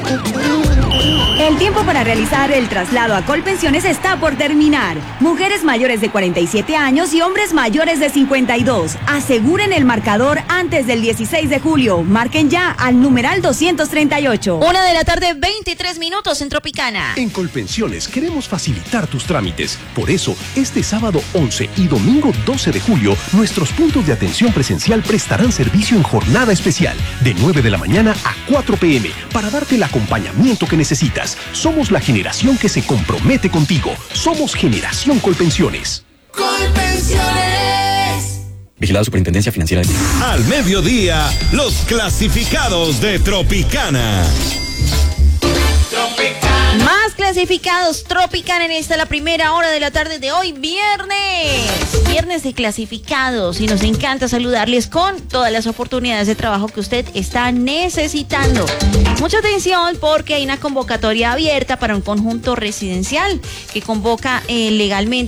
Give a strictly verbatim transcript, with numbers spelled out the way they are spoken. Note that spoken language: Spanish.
El tiempo para realizar el traslado a Colpensiones está por terminar. Mujeres mayores de cuarenta y siete años y hombres mayores de cincuenta y dos. Aseguren el marcador antes del dieciséis de julio. Marquen ya al numeral doscientos treinta y ocho. Una de la tarde, veintitrés minutos en Tropicana. En Colpensiones queremos facilitar tus trámites. Por eso, este sábado once y domingo doce de julio, nuestros puntos de atención presencial prestarán servicio en jornada especial, de nueve de la mañana a cuatro pe eme, para darte el acompañamiento que necesitas. Somos la generación que se compromete contigo. Somos Generación Colpensiones. Colpensiones. Vigilado Superintendencia Financiera de México. Al mediodía, los clasificados de Tropicana. Tropicana. Más clasificados Tropicana en esta la primera hora de la tarde de hoy, viernes. Viernes de clasificados y nos encanta saludarles con todas las oportunidades de trabajo que usted está necesitando. Mucha atención porque hay una convocatoria abierta para un conjunto residencial que convoca eh, legalmente